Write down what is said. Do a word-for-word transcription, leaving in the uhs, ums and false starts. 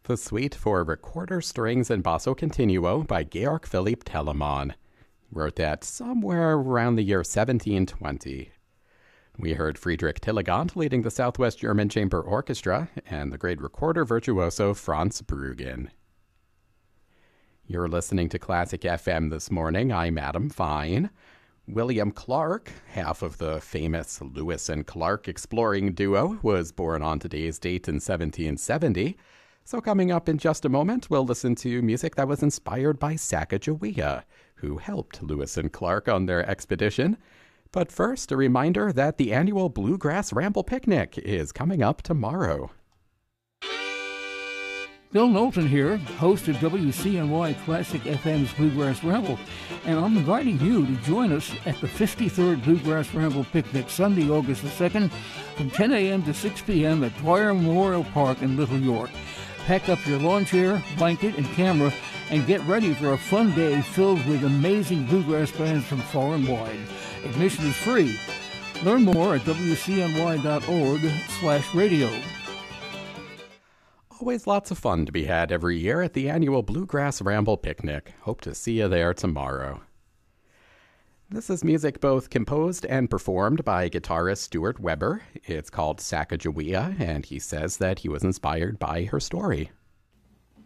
The suite for recorder, strings, and basso continuo by Georg Philipp Telemann. Wrote that somewhere around the year seventeen twenty. We heard Friedrich Tilligant leading the Southwest German Chamber Orchestra and the great recorder virtuoso Franz Bruggen. You're listening to Classic F M this morning. I'm Adam Fine. William Clark, half of the famous Lewis and Clark exploring duo, was born on today's date in seventeen seventy. So coming up in just a moment, we'll listen to music that was inspired by Sacagawea, who helped Lewis and Clark on their expedition. But first, a reminder that the annual Bluegrass Ramble Picnic is coming up tomorrow. Bill Knowlton here, host of W C N Y Classic F M's Bluegrass Ramble, and I'm inviting you to join us at the fifty-third Bluegrass Ramble Picnic, Sunday, August the second, from ten a.m. to six p.m. at Dwyer Memorial Park in Little York. Pack up your lawn chair, blanket, and camera, and get ready for a fun day filled with amazing bluegrass bands from far and wide. Admission is free. Learn more at W C N Y dot org slash radio. Always lots of fun to be had every year at the annual Bluegrass Ramble Picnic. Hope to see you there tomorrow. This is music both composed and performed by guitarist Stuart Weber. It's called Sacagawea, and he says that he was inspired by her story.